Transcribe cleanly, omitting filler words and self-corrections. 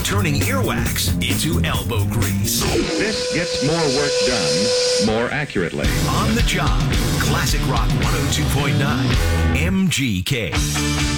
turning earwax into elbow grease. This gets more work done more accurately. On the job. Classic Rock 102.9 MGK.